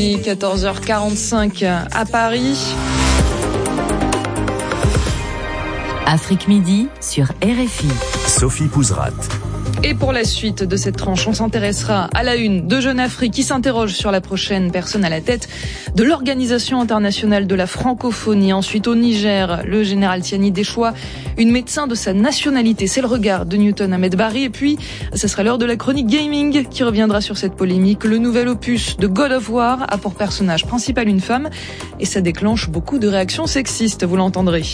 midi, 14h45 à Paris. Afrique Midi sur RFI. Sophie Pouzrat. Et pour la suite de cette tranche, on s'intéressera à la une de Jeune Afrique qui s'interroge sur la prochaine personne à la tête de l'Organisation internationale de la francophonie. Ensuite, au Niger, le général Tiani déchoit une médecin de sa nationalité. C'est le regard de Newton Ahmed Barry. Et puis, ce sera l'heure de la chronique gaming qui reviendra sur cette polémique. Le nouvel opus de God of War a pour personnage principal une femme et ça déclenche beaucoup de réactions sexistes, vous l'entendrez.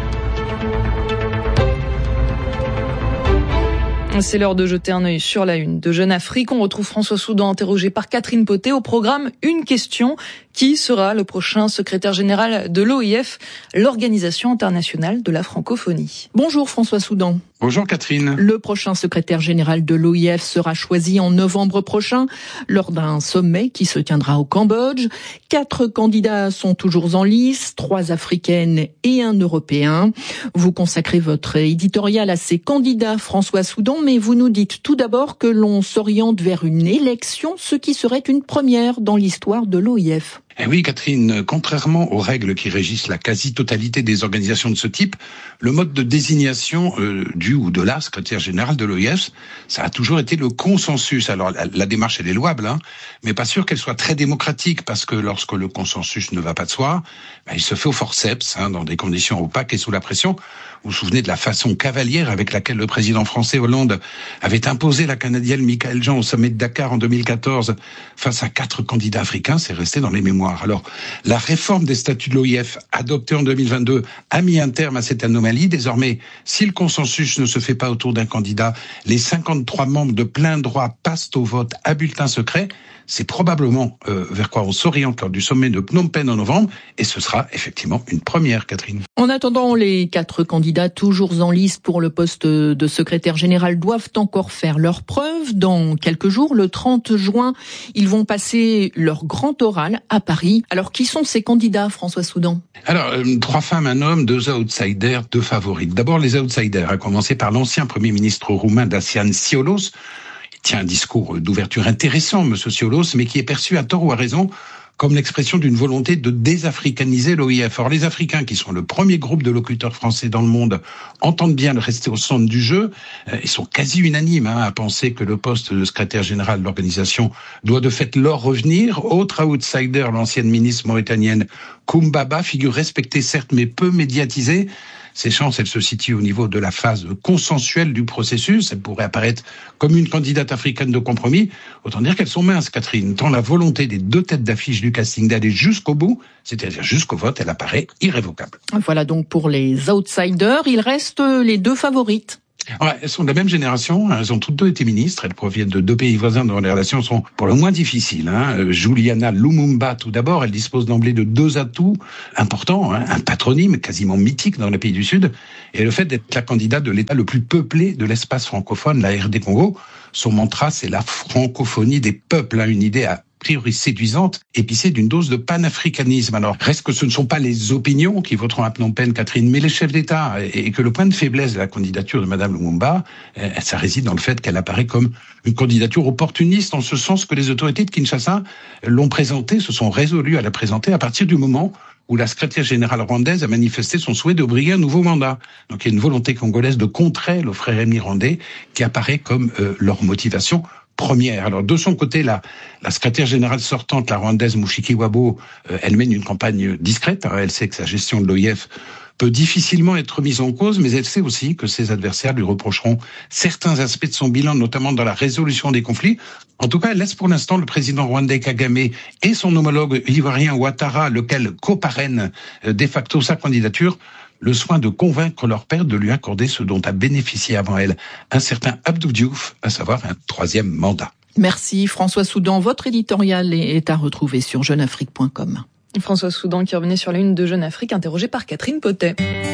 C'est l'heure de jeter un œil sur la une de Jeune Afrique. On retrouve François Soudan interrogé par Catherine Potet. Au programme, une question. Qui sera le prochain secrétaire général de l'OIF, l'Organisation internationale de la francophonie? Bonjour François Soudan. Bonjour Catherine. Le prochain secrétaire général de l'OIF sera choisi en novembre prochain lors d'un sommet qui se tiendra au Cambodge. 4 candidats sont toujours en lice, 3 africaines et 1 européen. Vous consacrez votre éditorial à ces candidats, François Soudan, mais vous nous dites tout d'abord que l'on s'oriente vers une élection, ce qui serait une première dans l'histoire de l'OIF. Eh oui, Catherine, contrairement aux règles qui régissent la quasi-totalité des organisations de ce type, le mode de désignation du ou de la secrétaire générale de l'OIF, ça a toujours été le consensus. Alors, la démarche, elle est louable, mais pas sûr qu'elle soit très démocratique, parce que lorsque le consensus ne va pas de soi, il se fait au forceps, dans des conditions opaques et sous la pression. Vous vous souvenez de la façon cavalière avec laquelle le président français Hollande avait imposé la Canadienne Michaëlle Jean au sommet de Dakar en 2014 face à 4 candidats africains, c'est resté dans les mémoires. Alors, la réforme des statuts de l'OIF adoptée en 2022 a mis un terme à cette anomalie. Désormais, si le consensus ne se fait pas autour d'un candidat, les 53 membres de plein droit passent au vote à bulletin secret. C'est probablement vers quoi on s'oriente lors du sommet de Phnom Penh en novembre, et ce sera effectivement une première, Catherine. En attendant, les 4 candidats toujours en lice pour le poste de secrétaire général doivent encore faire leurs preuves. Dans quelques jours, le 30 juin, ils vont passer leur grand oral à Paris. Alors, qui sont ces candidats, François Soudan? Alors, 3 femmes, 1 homme, 2 outsiders, 2 favorites. D'abord, les outsiders, à commencer par l'ancien Premier ministre roumain Dacian Cioloș. Il tient un discours d'ouverture intéressant, monsieur Cioloș, mais qui est perçu à tort ou à raison comme l'expression d'une volonté de désafricaniser l'OIF. Or, les Africains, qui sont le premier groupe de locuteurs français dans le monde, entendent bien de rester au centre du jeu. Ils sont quasi unanimes à penser que le poste de secrétaire général de l'organisation doit de fait leur revenir. Autre outsider, l'ancienne ministre mauritanienne Koumbaba, figure respectée certes, mais peu médiatisée. Ses chances, elles se situent au niveau de la phase consensuelle du processus. Elle pourrait apparaître comme une candidate africaine de compromis. Autant dire qu'elles sont minces, Catherine. Tant la volonté des 2 têtes d'affiche du casting d'aller jusqu'au bout, c'est-à-dire jusqu'au vote, elle apparaît irrévocable. Voilà donc pour les outsiders. Il reste les 2 favorites. Ouais, elles sont de la même génération, elles ont toutes 2 été ministres, elles proviennent de 2 pays voisins dont les relations sont pour le moins difficiles. Juliana Lumumba, tout d'abord, elle dispose d'emblée de 2 atouts importants, un patronyme quasiment mythique dans les pays du Sud, et le fait d'être la candidate de l'État le plus peuplé de l'espace francophone, la RD Congo. Son mantra, c'est la francophonie des peuples, une idée à priori séduisante, épicée d'une dose de panafricanisme. Alors, reste que ce ne sont pas les opinions qui voteront à Phnom Penh, Catherine, mais les chefs d'État, et que le point de faiblesse de la candidature de Madame Lumumba, ça réside dans le fait qu'elle apparaît comme une candidature opportuniste, en ce sens que les autorités de Kinshasa l'ont présentée, se sont résolues à la présenter à partir du moment où la secrétaire générale rwandaise a manifesté son souhait de briguer un nouveau mandat. Donc il y a une volonté congolaise de contrer le frère émirandais qui apparaît comme leur motivation première. Alors de son côté, la secrétaire générale sortante, la rwandaise Mushikiwabo, elle mène une campagne discrète. Elle sait que sa gestion de l'OIF peut difficilement être mise en cause, mais elle sait aussi que ses adversaires lui reprocheront certains aspects de son bilan, notamment dans la résolution des conflits. En tout cas, elle laisse pour l'instant le président rwandais Kagame et son homologue ivoirien Ouattara, lequel co-parraine de facto sa candidature, le soin de convaincre leur père de lui accorder ce dont a bénéficié avant elle un certain Abdou Diouf, à savoir un 3e mandat. Merci François Soudan. Votre éditorial est à retrouver sur jeuneafrique.com. François Soudan qui revenait sur la une de Jeune Afrique, interrogé par Catherine Potet.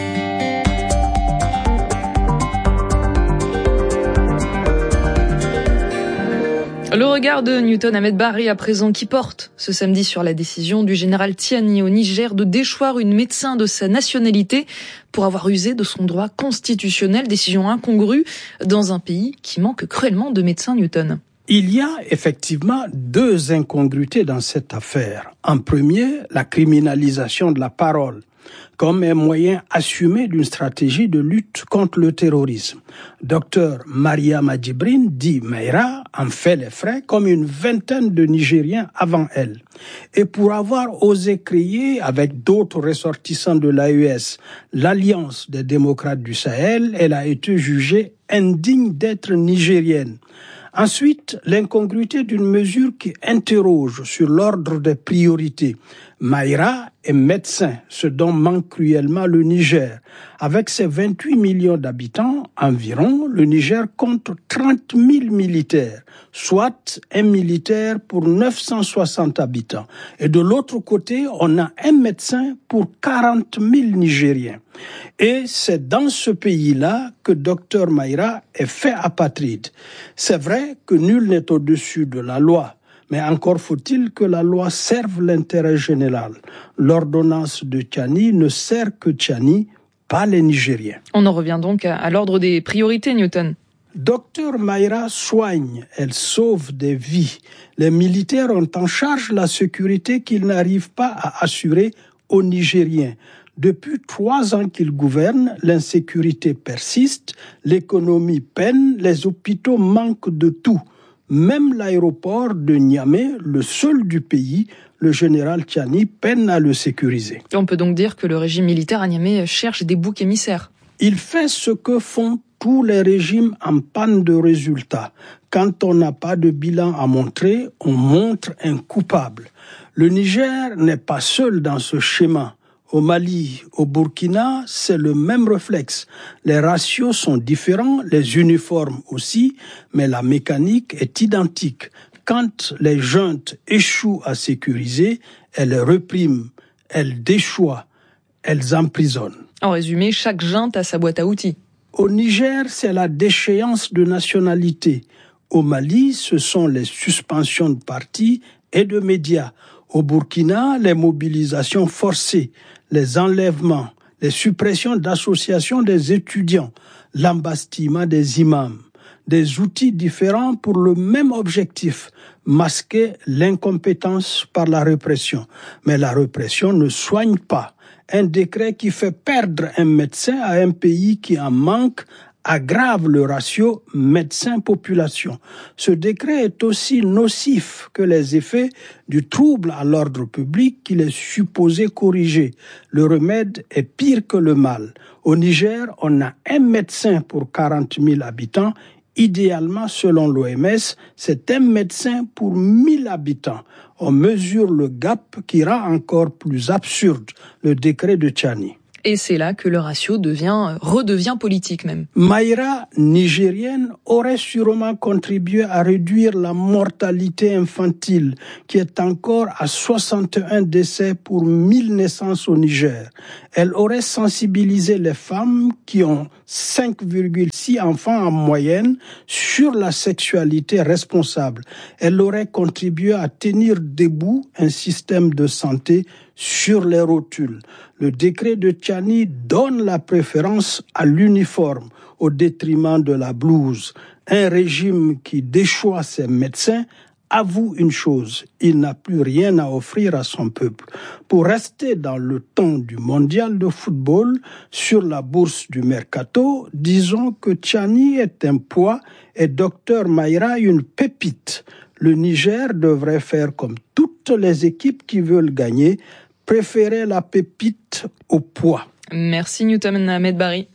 Le regard de Newton Ahmed Barry à présent qui porte ce samedi sur la décision du général Tiani au Niger de déchoir une médecin de sa nationalité pour avoir usé de son droit constitutionnel, décision incongrue dans un pays qui manque cruellement de médecins, Newton. Il y a effectivement deux incongruités dans cette affaire. En premier, la criminalisation de la parole comme un moyen assumé d'une stratégie de lutte contre le terrorisme. Dr Mariama Djibrine dit Maïra en fait les frais comme une vingtaine de Nigériens avant elle. Et pour avoir osé créer avec d'autres ressortissants de l'AES l'Alliance des démocrates du Sahel, elle a été jugée indigne d'être nigérienne. Ensuite, l'incongruité d'une mesure qui interroge sur l'ordre des priorités. Maïra est médecin, ce dont manque cruellement le Niger. Avec ses 28 millions d'habitants environ, le Niger compte 30 000 militaires, soit un militaire pour 960 habitants. Et de l'autre côté, on a un médecin pour 40 000 Nigériens. Et c'est dans ce pays-là que Dr Maïra est fait apatride. C'est vrai que nul n'est au-dessus de la loi. Mais encore faut-il que la loi serve l'intérêt général. L'ordonnance de Tchani ne sert que Tchani, pas les Nigériens. On en revient donc à l'ordre des priorités, Newton. Docteur Maïra soigne, elle sauve des vies. Les militaires ont en charge la sécurité qu'ils n'arrivent pas à assurer aux Nigériens. Depuis 3 ans qu'ils gouvernent, l'insécurité persiste, l'économie peine, les hôpitaux manquent de tout. Même l'aéroport de Niamey, le seul du pays, le général Tchani peine à le sécuriser. On peut donc dire que le régime militaire à Niamey cherche des boucs émissaires. Il fait ce que font tous les régimes en panne de résultats. Quand on n'a pas de bilan à montrer, on montre un coupable. Le Niger n'est pas seul dans ce schéma. Au Mali, au Burkina, c'est le même réflexe. Les ratios sont différents, les uniformes aussi, mais la mécanique est identique. Quand les juntes échouent à sécuriser, elles répriment, elles déchoient, elles emprisonnent. En résumé, chaque junte a sa boîte à outils. Au Niger, c'est la déchéance de nationalité. Au Mali, ce sont les suspensions de partis et de médias. Au Burkina, les mobilisations forcées, les enlèvements, les suppressions d'associations des étudiants, l'embastillement des imams. Des outils différents pour le même objectif, masquer l'incompétence par la répression. Mais la répression ne soigne pas. Un décret qui fait perdre un médecin à un pays qui en manque aggrave le ratio médecin-population. Ce décret est aussi nocif que les effets du trouble à l'ordre public qu'il est supposé corriger. Le remède est pire que le mal. Au Niger, on a un médecin pour 40 000 habitants. Idéalement, selon l'OMS, c'est un médecin pour 1000 habitants. On mesure le gap qui rend encore plus absurde le décret de Tchani. Et c'est là que le ratio redevient politique même. Maïra, nigérienne, aurait sûrement contribué à réduire la mortalité infantile, qui est encore à 61 décès pour 1000 naissances au Niger. Elle aurait sensibilisé les femmes qui ont 5,6 enfants en moyenne sur la sexualité responsable. Elle aurait contribué à tenir debout un système de santé sur les rotules. Le décret de Tchani donne la préférence à l'uniforme au détriment de la blouse. Un régime qui déchoit ses médecins avoue une chose, il n'a plus rien à offrir à son peuple. Pour rester dans le ton du mondial de football, sur la bourse du Mercato, disons que Tchani est un poids et Dr Maïra une pépite. Le Niger devrait faire comme toutes les équipes qui veulent gagner, préférer la pépite au poids. Merci Newton Ahmed Barry.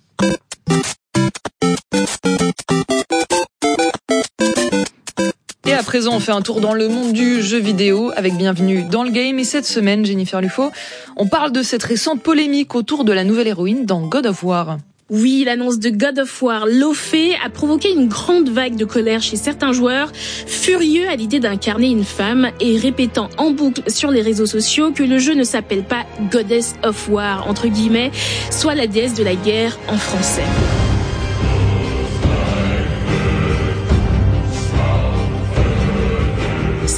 Et à présent, on fait un tour dans le monde du jeu vidéo avec Bienvenue dans le Game. Et cette semaine, Jennifer Lufo, on parle de cette récente polémique autour de la nouvelle héroïne dans God of War. Oui, l'annonce de God of War, Lofé, a provoqué une grande vague de colère chez certains joueurs, furieux à l'idée d'incarner une femme et répétant en boucle sur les réseaux sociaux que le jeu ne s'appelle pas Goddess of War, entre guillemets, soit la déesse de la guerre en français.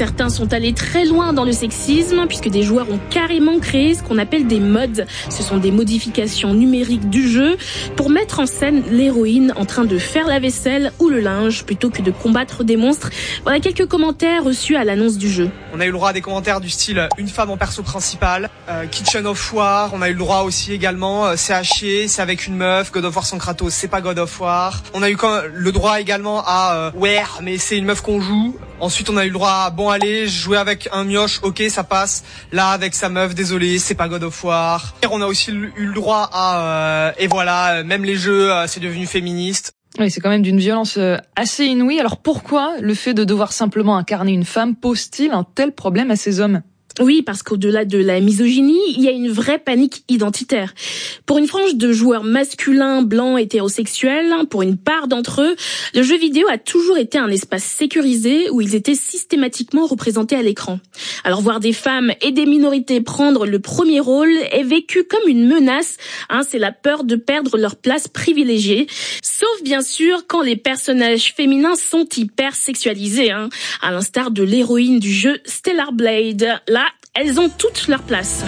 Certains sont allés très loin dans le sexisme puisque des joueurs ont carrément créé ce qu'on appelle des mods. Ce sont des modifications numériques du jeu pour mettre en scène l'héroïne en train de faire la vaisselle ou le linge plutôt que de combattre des monstres. Voilà quelques commentaires reçus à l'annonce du jeu. On a eu le droit à des commentaires du style une femme en perso principal, Kitchen of War. On a eu le droit aussi également c'est à chier, c'est avec une meuf, God of War sans Kratos, c'est pas God of War. On a eu le droit également à ouais, mais c'est une meuf qu'on joue. Ensuite, on a eu le droit à bon allez, jouer avec un mioche, ok, ça passe. Là, avec sa meuf, désolé, c'est pas God of War. On a aussi eu le droit à et voilà, même les jeux, c'est devenu féministe. Oui, c'est quand même d'une violence assez inouïe. Alors pourquoi le fait de devoir simplement incarner une femme pose-t-il un tel problème à ces hommes ? Oui, parce qu'au-delà de la misogynie, il y a une vraie panique identitaire. Pour une frange de joueurs masculins, blancs, hétérosexuels, pour une part d'entre eux, le jeu vidéo a toujours été un espace sécurisé où ils étaient systématiquement représentés à l'écran. Alors voir des femmes et des minorités prendre le premier rôle est vécu comme une menace. C'est la peur de perdre leur place privilégiée. Sauf bien sûr quand les personnages féminins sont hyper sexualisés, à l'instar de l'héroïne du jeu Stellar Blade. Là, elles ont toutes leur place.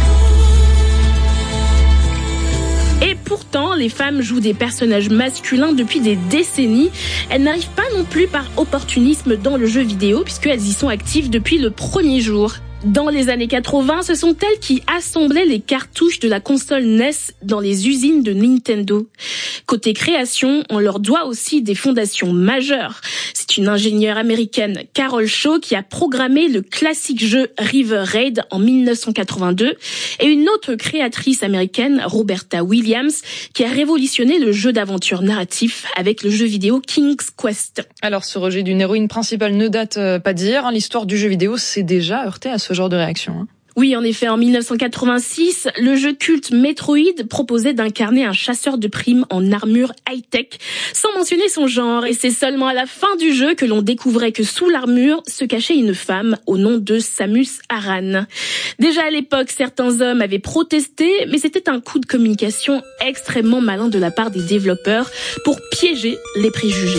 Et pourtant, les femmes jouent des personnages masculins depuis des décennies. Elles n'arrivent pas non plus par opportunisme dans le jeu vidéo, puisqu'elles y sont actives depuis le premier jour. Dans les années 80, ce sont elles qui assemblaient les cartouches de la console NES dans les usines de Nintendo. Côté création, on leur doit aussi des fondations majeures. C'est une ingénieure américaine, Carol Shaw, qui a programmé le classique jeu River Raid en 1982, et une autre créatrice américaine, Roberta Williams, qui a révolutionné le jeu d'aventure narratif avec le jeu vidéo King's Quest. Alors ce rejet d'une héroïne principale ne date pas d'hier. L'histoire du jeu vidéo s'est déjà heurtée à ce genre de réaction. Oui, en effet, en 1986, le jeu culte Metroid proposait d'incarner un chasseur de primes en armure high-tech, sans mentionner son genre. Et c'est seulement à la fin du jeu que l'on découvrait que sous l'armure se cachait une femme au nom de Samus Aran. Déjà à l'époque, certains hommes avaient protesté, mais c'était un coup de communication extrêmement malin de la part des développeurs pour piéger les préjugés.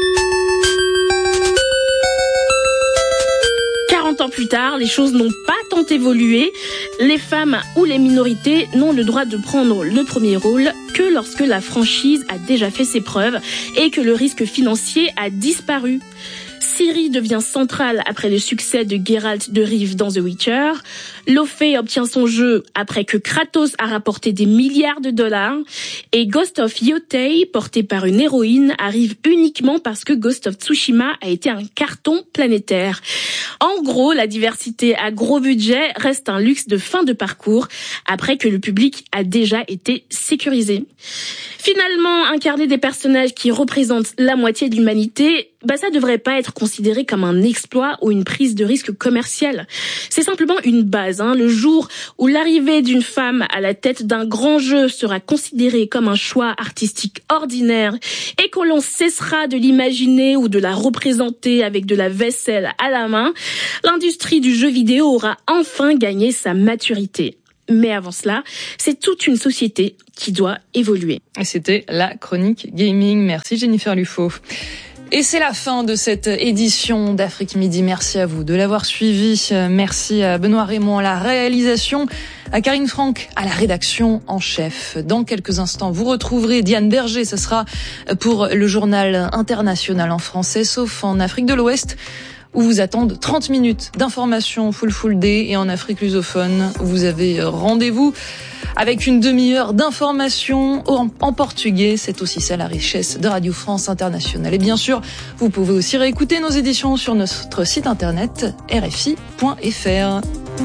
40 ans plus tard, les choses n'ont pas tant évolué. Les femmes ou les minorités n'ont le droit de prendre le premier rôle que lorsque la franchise a déjà fait ses preuves et que le risque financier a disparu. Ciri devient centrale après le succès de Geralt de Rive dans The Witcher. Lofé obtient son jeu après que Kratos a rapporté des milliards de dollars. Et Ghost of Yotei, porté par une héroïne, arrive uniquement parce que Ghost of Tsushima a été un carton planétaire. En gros, la diversité à gros budget reste un luxe de fin de parcours après que le public a déjà été sécurisé. Finalement, incarner des personnages qui représentent la moitié de l'humanité, ça devrait pas être considéré comme un exploit ou une prise de risque commerciale. C'est simplement une base. Le jour où l'arrivée d'une femme à la tête d'un grand jeu sera considérée comme un choix artistique ordinaire et que l'on cessera de l'imaginer ou de la représenter avec de la vaisselle à la main, l'industrie du jeu vidéo aura enfin gagné sa maturité. Mais avant cela, c'est toute une société qui doit évoluer. Et c'était la chronique gaming. Merci Jennifer Lufo. Et c'est la fin de cette édition d'Afrique Midi. Merci à vous de l'avoir suivi. Merci à Benoît Raymond à la réalisation, à Karine Franck à la rédaction en chef. Dans quelques instants, vous retrouverez Diane Berger. Ce sera pour le journal international en français, sauf en Afrique de l'Ouest, où vous attendent 30 minutes d'information full day, et en Afrique lusophone, où vous avez rendez-vous avec une demi-heure d'information en portugais. C'est aussi ça la richesse de Radio France Internationale. Et bien sûr, vous pouvez aussi réécouter nos éditions sur notre site internet rfi.fr.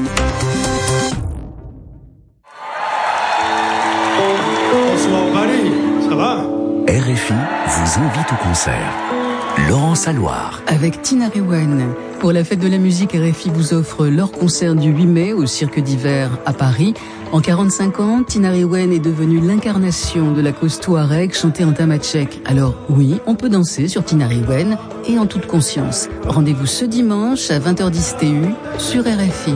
Bonsoir Paris, ça va ? RFI vous invite au concert. Laurence Alloire. Avec Tina Rewen. Pour la fête de la musique, RFI vous offre leur concert du 8 mai au Cirque d'hiver à Paris. En 45 ans, Tina Rewen est devenue l'incarnation de la cause touareg chantée en tamatchek. Alors oui, on peut danser sur Tina Rewen et en toute conscience. Rendez-vous ce dimanche à 20h10 TU sur RFI.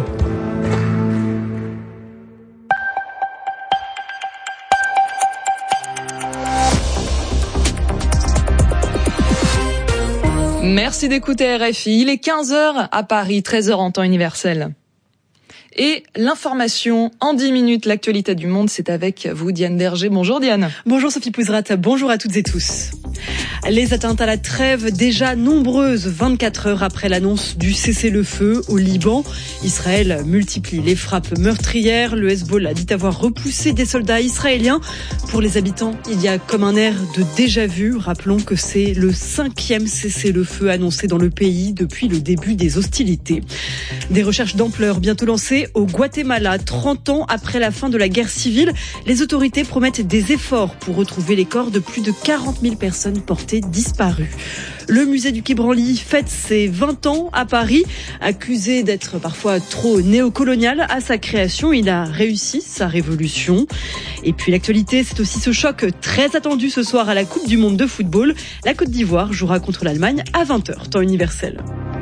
Merci. Merci d'écouter RFI. Il est 15h à Paris, 13h en temps universel. Et l'information en 10 minutes, l'actualité du monde, c'est avec vous, Diane Derger. Bonjour Diane. Bonjour Sophie Pouzrat, bonjour à toutes et tous. Les atteintes à la trêve déjà nombreuses 24 heures après l'annonce du cessez-le-feu au Liban. Israël multiplie les frappes meurtrières. Le Hezbollah dit avoir repoussé des soldats israéliens. Pour les habitants, il y a comme un air de déjà-vu. Rappelons que c'est le 5e cessez-le-feu annoncé dans le pays depuis le début des hostilités. Des recherches d'ampleur bientôt lancées au Guatemala. 30 ans après la fin de la guerre civile, les autorités promettent des efforts pour retrouver les corps de plus de 40 000 personnes portées disparues. Le musée du Quai Branly fête ses 20 ans à Paris. Accusé d'être parfois trop néocolonial à sa création, il a réussi sa révolution. Et puis l'actualité, c'est aussi ce choc très attendu ce soir à la Coupe du Monde de football. La Côte d'Ivoire jouera contre l'Allemagne à 20h, temps universel.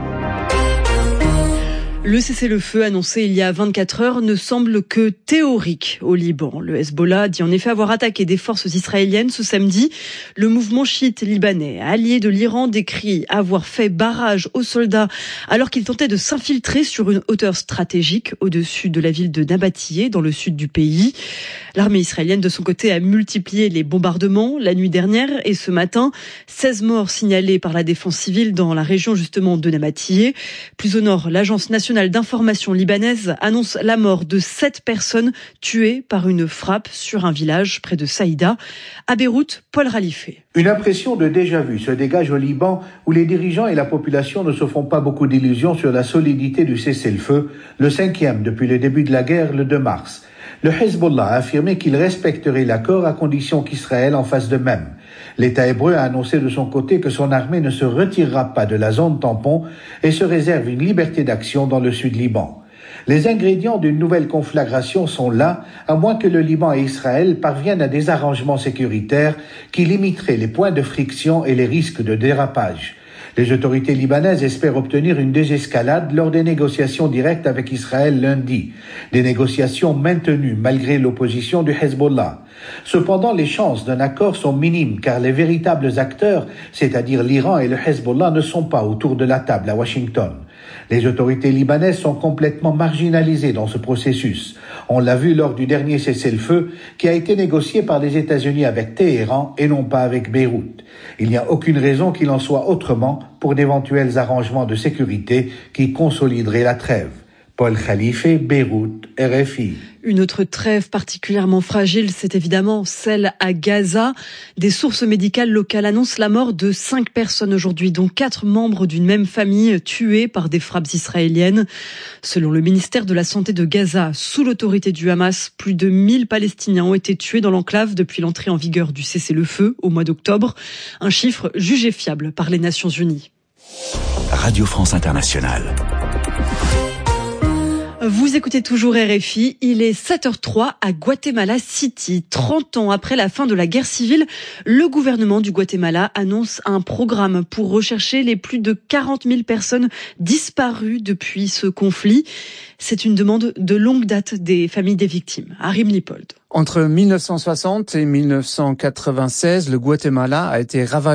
Le cessez-le-feu annoncé il y a 24 heures ne semble que théorique au Liban. Le Hezbollah dit en effet avoir attaqué des forces israéliennes ce samedi. Le mouvement chiite libanais, allié de l'Iran, décrit avoir fait barrage aux soldats alors qu'ils tentaient de s'infiltrer sur une hauteur stratégique au-dessus de la ville de Nabatiyeh, dans le sud du pays. L'armée israélienne, de son côté, a multiplié les bombardements la nuit dernière et ce matin, 16 morts signalés par la défense civile dans la région justement de Nabatiyeh. Plus au nord, l'agence nationale d'information libanaise annonce la mort de 7 personnes tuées par une frappe sur un village près de Saïda. À Beyrouth, Paul Ralifé. Une impression de déjà-vu se dégage au Liban où les dirigeants et la population ne se font pas beaucoup d'illusions sur la solidité du cessez-le-feu, le 5e depuis le début de la guerre le 2 mars. Le Hezbollah a affirmé qu'il respecterait l'accord à condition qu'Israël en fasse de même. L'État hébreu a annoncé de son côté que son armée ne se retirera pas de la zone tampon et se réserve une liberté d'action dans le sud Liban. Les ingrédients d'une nouvelle conflagration sont là, à moins que le Liban et Israël parviennent à des arrangements sécuritaires qui limiteraient les points de friction et les risques de dérapage. Les autorités libanaises espèrent obtenir une désescalade lors des négociations directes avec Israël lundi. Des négociations maintenues malgré l'opposition du Hezbollah. Cependant, les chances d'un accord sont minimes car les véritables acteurs, c'est-à-dire l'Iran et le Hezbollah, ne sont pas autour de la table à Washington. Les autorités libanaises sont complètement marginalisées dans ce processus. On l'a vu lors du dernier cessez-le-feu qui a été négocié par les États-Unis avec Téhéran et non pas avec Beyrouth. Il n'y a aucune raison qu'il en soit autrement pour d'éventuels arrangements de sécurité qui consolideraient la trêve. Paul Khalife, Beyrouth, RFI. Une autre trêve particulièrement fragile, c'est évidemment celle à Gaza. Des sources médicales locales annoncent la mort de 5 personnes aujourd'hui, dont 4 membres d'une même famille tués par des frappes israéliennes. Selon le ministère de la Santé de Gaza, sous l'autorité du Hamas, plus de 1000 Palestiniens ont été tués dans l'enclave depuis l'entrée en vigueur du cessez-le-feu au mois d'octobre. Un chiffre jugé fiable par les Nations Unies. Radio France Internationale. Vous écoutez toujours RFI, il est 7h03 à Guatemala City. 30 ans après la fin de la guerre civile, le gouvernement du Guatemala annonce un programme pour rechercher les plus de 40 000 personnes disparues depuis ce conflit. C'est une demande de longue date des familles des victimes. Arim Lipold. Entre 1960 et 1996, le Guatemala a été ravagé